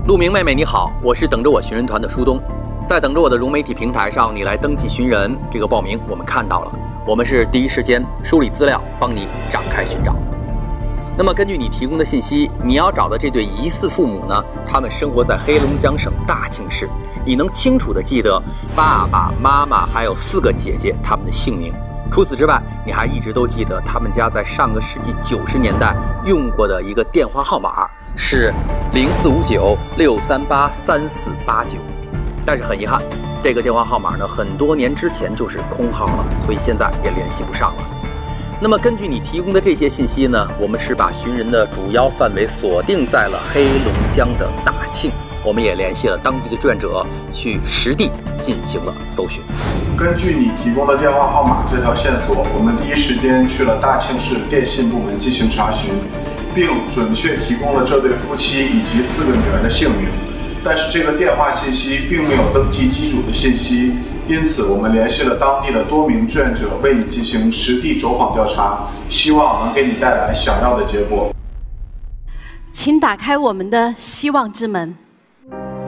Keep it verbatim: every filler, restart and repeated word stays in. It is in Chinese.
陆明妹妹你好，我是等着我寻人团的舒东，在等着我的融媒体平台上，你来登记寻人这个报名我们看到了，我们是第一时间梳理资料，帮你展开寻找。那么根据你提供的信息，你要找的这对疑似父母呢，他们生活在黑龙江省大庆市，你能清楚地记得爸爸妈妈还有四个姐姐他们的姓名。除此之外，你还一直都记得他们家在上个世纪九十年代用过的一个电话号码是零四五九六三八三四八九，但是很遗憾，这个电话号码呢，很多年之前就是空号了，所以现在也联系不上了。那么根据你提供的这些信息呢，我们是把寻人的主要范围锁定在了黑龙江的大庆，我们也联系了当地的志愿者去实地进行了搜寻。 根据你提供的电话号码这条线索，我们第一时间去了大庆市电信部门进行查询，并准确提供了这对夫妻以及四个女儿的姓名。但是这个电话信息并没有登记机主的信息，因此我们联系了当地的多名志愿者为你进行实地走访调查，希望能给你带来想要的结果。 请打开我们的希望之门。